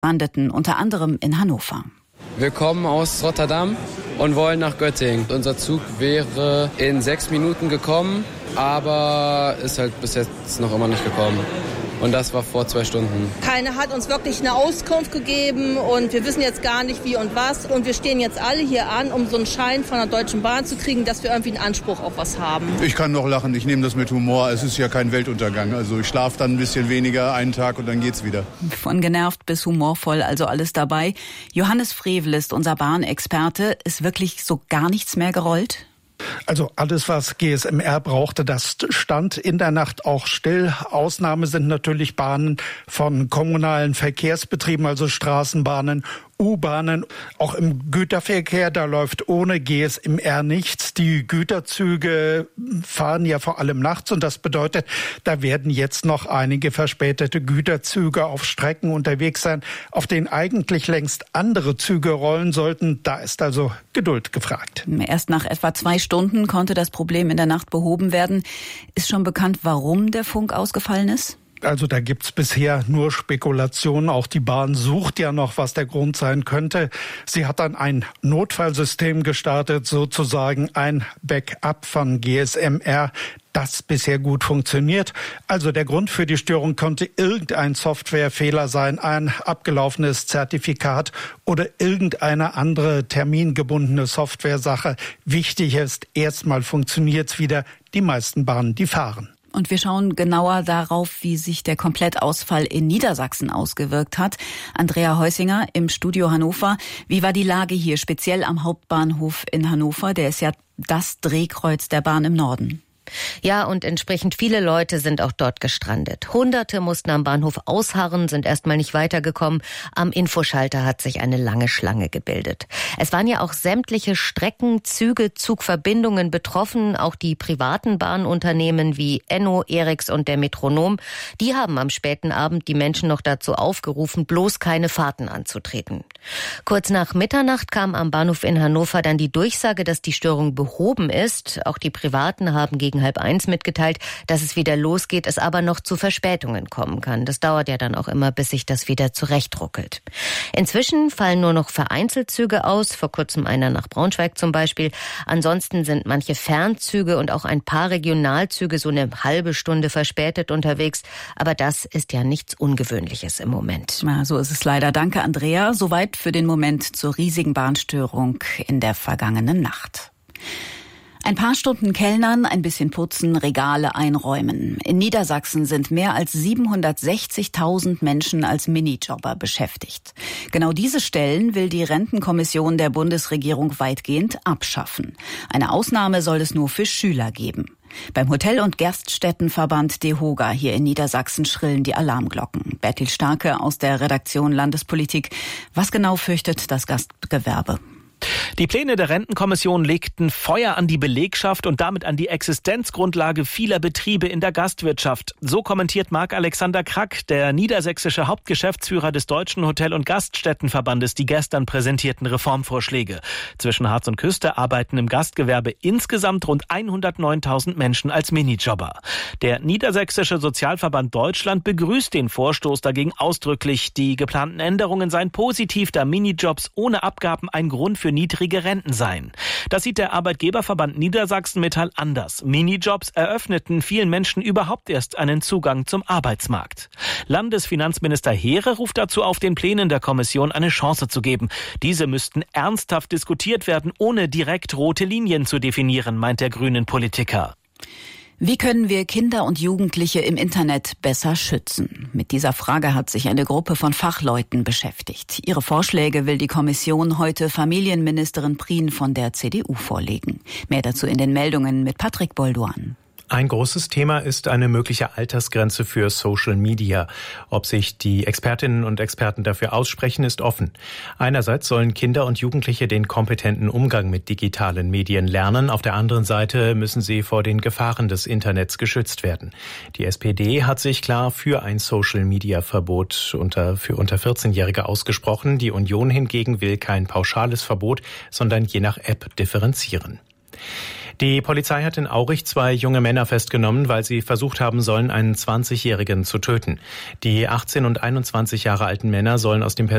landeten unter anderem in Hannover. Wir kommen aus Rotterdam und wollen nach Göttingen. Unser Zug wäre in 6 Minuten gekommen, aber ist halt bis jetzt noch immer nicht gekommen. Und das war vor 2 Stunden. Keiner hat uns wirklich eine Auskunft gegeben und wir wissen jetzt gar nicht wie und was. Und wir stehen jetzt alle hier an, um so einen Schein von der Deutschen Bahn zu kriegen, dass wir irgendwie einen Anspruch auf was haben. Ich kann noch lachen, ich nehme das mit Humor. Es ist ja kein Weltuntergang. Also ich schlafe dann ein bisschen weniger einen Tag und dann geht's wieder. Von genervt bis humorvoll, also alles dabei. Johannes Frevel ist unser Bahnexperte. Ist wirklich so gar nichts mehr gerollt? Also alles, was GSM-R brauchte, das stand in der Nacht auch still. Ausnahme sind natürlich Bahnen von kommunalen Verkehrsbetrieben, also Straßenbahnen, U-Bahnen. Auch im Güterverkehr, da läuft ohne GSM-R nichts. Die Güterzüge fahren ja vor allem nachts und das bedeutet, da werden jetzt noch einige verspätete Güterzüge auf Strecken unterwegs sein, auf denen eigentlich längst andere Züge rollen sollten. Da ist also Geduld gefragt. Erst nach etwa 2 Stunden konnte das Problem in der Nacht behoben werden. Ist schon bekannt, warum der Funk ausgefallen ist? Also da gibt's bisher nur Spekulationen. Auch die Bahn sucht ja noch, was der Grund sein könnte. Sie hat dann ein Notfallsystem gestartet, sozusagen ein Backup von GSM-R, das bisher gut funktioniert. Also der Grund für die Störung konnte irgendein Softwarefehler sein, ein abgelaufenes Zertifikat oder irgendeine andere termingebundene Softwaresache. Wichtig ist, erstmal funktioniert's wieder. Die meisten Bahnen, die fahren. Und wir schauen genauer darauf, wie sich der Komplettausfall in Niedersachsen ausgewirkt hat. Andrea Heusinger im Studio Hannover. Wie war die Lage hier, speziell am Hauptbahnhof in Hannover? Der ist ja das Drehkreuz der Bahn im Norden. Ja, und entsprechend viele Leute sind auch dort gestrandet. Hunderte mussten am Bahnhof ausharren, sind erstmal nicht weitergekommen. Am Infoschalter hat sich eine lange Schlange gebildet. Es waren ja auch sämtliche Strecken, Züge, Zugverbindungen betroffen. Auch die privaten Bahnunternehmen wie Enno, Eriks und der Metronom, die haben am späten Abend die Menschen noch dazu aufgerufen, bloß keine Fahrten anzutreten. Kurz nach Mitternacht kam am Bahnhof in Hannover dann die Durchsage, dass die Störung behoben ist. Auch die Privaten haben gegen 12:30 mitgeteilt, dass es wieder losgeht, es aber noch zu Verspätungen kommen kann. Das dauert ja dann auch immer, bis sich das wieder zurechtruckelt. Inzwischen fallen nur noch vereinzelt Züge aus, vor kurzem einer nach Braunschweig zum Beispiel. Ansonsten sind manche Fernzüge und auch ein paar Regionalzüge so eine halbe Stunde verspätet unterwegs. Aber das ist ja nichts Ungewöhnliches im Moment. Na, so ist es leider. Danke, Andrea. Soweit für den Moment zur riesigen Bahnstörung in der vergangenen Nacht. Ein paar Stunden kellnern, ein bisschen putzen, Regale einräumen. In Niedersachsen sind mehr als 760.000 Menschen als Minijobber beschäftigt. Genau diese Stellen will die Rentenkommission der Bundesregierung weitgehend abschaffen. Eine Ausnahme soll es nur für Schüler geben. Beim Hotel- und Gaststättenverband DEHOGA hier in Niedersachsen schrillen die Alarmglocken. Bertil Starke aus der Redaktion Landespolitik. Was genau fürchtet das Gastgewerbe? Die Pläne der Rentenkommission legten Feuer an die Belegschaft und damit an die Existenzgrundlage vieler Betriebe in der Gastwirtschaft. So kommentiert Marc-Alexander Krack, der niedersächsische Hauptgeschäftsführer des Deutschen Hotel- und Gaststättenverbandes, die gestern präsentierten Reformvorschläge. Zwischen Harz und Küste arbeiten im Gastgewerbe insgesamt rund 109.000 Menschen als Minijobber. Der Niedersächsische Sozialverband Deutschland begrüßt den Vorstoß dagegen ausdrücklich. Die geplanten Änderungen seien positiv, da Minijobs ohne Abgaben ein Grund für niedrige Renten seien. Das sieht der Arbeitgeberverband Niedersachsen Metall anders. Minijobs eröffneten vielen Menschen überhaupt erst einen Zugang zum Arbeitsmarkt. Landesfinanzminister Heere ruft dazu auf, den Plänen der Kommission eine Chance zu geben. Diese müssten ernsthaft diskutiert werden, ohne direkt rote Linien zu definieren, meint der grünen Politiker. Wie können wir Kinder und Jugendliche im Internet besser schützen? Mit dieser Frage hat sich eine Gruppe von Fachleuten beschäftigt. Ihre Vorschläge will die Kommission heute Familienministerin Prien von der CDU vorlegen. Mehr dazu in den Meldungen mit Patrick Bolduan. Ein großes Thema ist eine mögliche Altersgrenze für Social Media. Ob sich die Expertinnen und Experten dafür aussprechen, ist offen. Einerseits sollen Kinder und Jugendliche den kompetenten Umgang mit digitalen Medien lernen. Auf der anderen Seite müssen sie vor den Gefahren des Internets geschützt werden. Die SPD hat sich klar für ein Social Media Verbot für unter 14-Jährige ausgesprochen. Die Union hingegen will kein pauschales Verbot, sondern je nach App differenzieren. Die Polizei hat in Aurich 2 junge Männer festgenommen, weil sie versucht haben sollen, einen 20-Jährigen zu töten. Die 18 und 21 Jahre alten Männer sollen aus dem